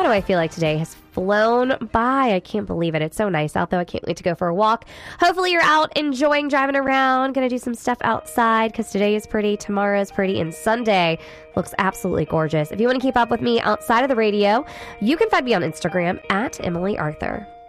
do I feel like today has flown by? I can't believe it. It's so nice out, though. I can't wait to go for a walk. Hopefully you're out enjoying driving around. Going to do some stuff outside because today is pretty, tomorrow is pretty, and Sunday looks absolutely gorgeous. If you want to keep up with me outside of the radio, you can find me on Instagram at Emily Arthur.